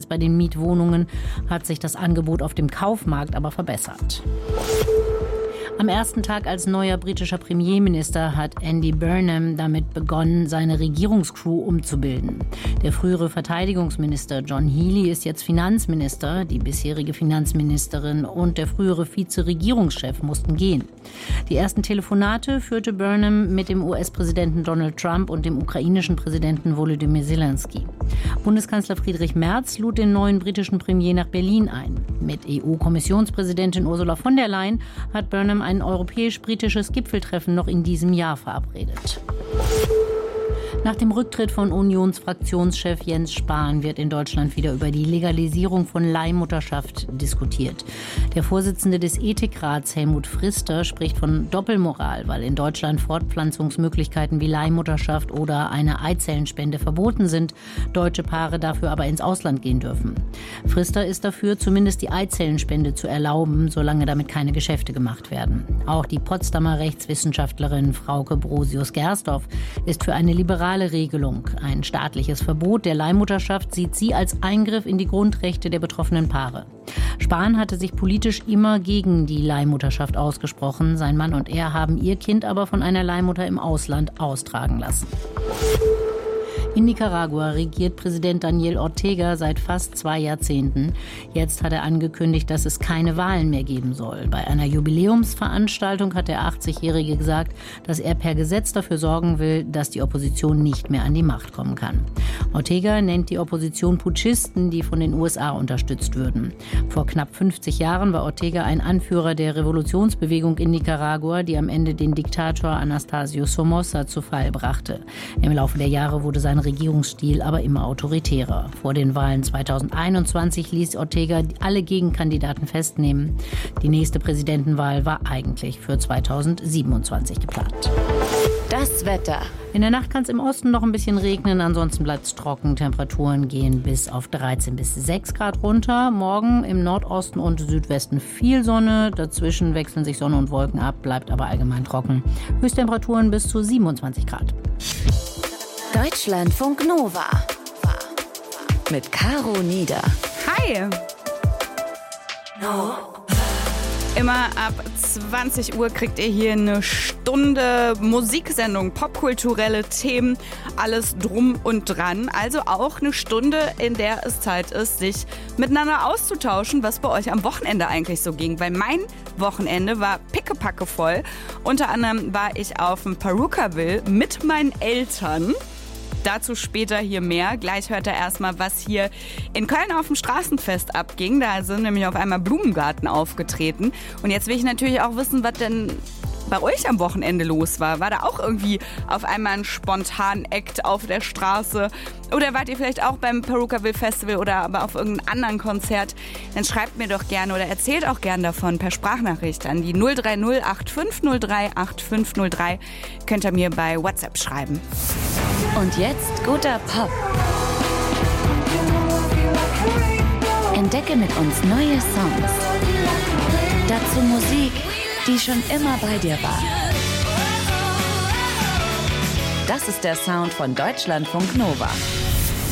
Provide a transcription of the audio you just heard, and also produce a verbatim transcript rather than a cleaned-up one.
bei den Mietwohnungen hat sich das Angebot auf dem Kaufmarkt aber verbessert. Am ersten Tag als neuer britischer Premierminister hat Andy Burnham damit begonnen, seine Regierungskrew umzubilden. Der frühere Verteidigungsminister John Healey ist jetzt Finanzminister. Die bisherige Finanzministerin und der frühere Vize-Regierungschef mussten gehen. Die ersten Telefonate führte Burnham mit dem U S-Präsidenten Donald Trump und dem ukrainischen Präsidenten Volodymyr Zelensky. Bundeskanzler Friedrich Merz lud den neuen britischen Premier nach Berlin ein. Mit E U-Kommissionspräsidentin Ursula von der Leyen hat Burnham ein europäisch-britisches Gipfeltreffen noch in diesem Jahr verabredet. Nach dem Rücktritt von Unionsfraktionschef Jens Spahn wird in Deutschland wieder über die Legalisierung von Leihmutterschaft diskutiert. Der Vorsitzende des Ethikrats, Helmut Frister, spricht von Doppelmoral, weil in Deutschland Fortpflanzungsmöglichkeiten wie Leihmutterschaft oder eine Eizellenspende verboten sind, deutsche Paare dafür aber ins Ausland gehen dürfen. Frister ist dafür, zumindest die Eizellenspende zu erlauben, solange damit keine Geschäfte gemacht werden. Auch die Potsdamer Rechtswissenschaftlerin Frauke Brosius-Gersdorf ist für eine liberale Regelung. Ein staatliches Verbot der Leihmutterschaft sieht sie als Eingriff in die Grundrechte der betroffenen Paare. Spahn hatte sich politisch immer gegen die Leihmutterschaft ausgesprochen. Sein Mann und er haben ihr Kind aber von einer Leihmutter im Ausland austragen lassen. In Nicaragua regiert Präsident Daniel Ortega seit fast zwei Jahrzehnten. Jetzt hat er angekündigt, dass es keine Wahlen mehr geben soll. Bei einer Jubiläumsveranstaltung hat der achtzigjährige gesagt, dass er per Gesetz dafür sorgen will, dass die Opposition nicht mehr an die Macht kommen kann. Ortega nennt die Opposition Putschisten, die von den U S A unterstützt würden. Vor knapp fünfzig Jahren war Ortega ein Anführer der Revolutionsbewegung in Nicaragua, die am Ende den Diktator Anastasio Somoza zu Fall brachte. Im Laufe der Jahre wurde sein Regierungsstil aber immer autoritärer. Vor den Wahlen zweitausendeinundzwanzig ließ Ortega alle Gegenkandidaten festnehmen. Die nächste Präsidentenwahl war eigentlich für zweitausendsiebenundzwanzig geplant. Das Wetter. In der Nacht kann es im Osten noch ein bisschen regnen, ansonsten bleibt es trocken. Temperaturen gehen bis auf dreizehn bis sechs Grad runter. Morgen im Nordosten und Südwesten viel Sonne. Dazwischen wechseln sich Sonne und Wolken ab, bleibt aber allgemein trocken. Höchsttemperaturen bis zu siebenundzwanzig Grad. Deutschlandfunk Nova mit Caro Nieder. Hi! No. Immer ab zwanzig Uhr kriegt ihr hier eine Stunde Musiksendung, popkulturelle Themen, alles drum und dran. Also auch eine Stunde, in der es Zeit ist, sich miteinander auszutauschen, was bei euch am Wochenende eigentlich so ging. Weil mein Wochenende war pickepacke voll. Unter anderem war ich auf dem Perukaville mit meinen Eltern. Dazu später hier mehr. Gleich hört er erstmal, was hier in Köln auf dem Straßenfest abging. Da sind nämlich auf einmal Blumengarten aufgetreten. Und jetzt will ich natürlich auch wissen, was denn bei euch am Wochenende los war. War da auch irgendwie auf einmal ein spontan Act auf der Straße? Oder wart ihr vielleicht auch beim Perukaville Festival oder aber auf irgendeinem anderen Konzert? Dann schreibt mir doch gerne oder erzählt auch gerne davon per Sprachnachricht an die null drei null acht fünf null drei acht fünf null drei. Könnt ihr mir bei WhatsApp schreiben. Und jetzt guter Pop. Entdecke mit uns neue Songs. Dazu Musik, die schon immer bei dir war. Das ist der Sound von Deutschlandfunk Nova.